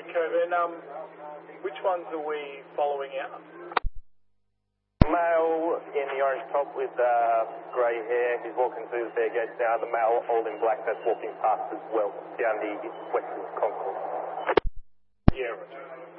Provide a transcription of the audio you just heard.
Kevin. Which ones are we following out? Male in the orange top with grey hair, he's walking through the fair gates now. The male all in black that's walking past as well, down the western concourse. Yeah, right.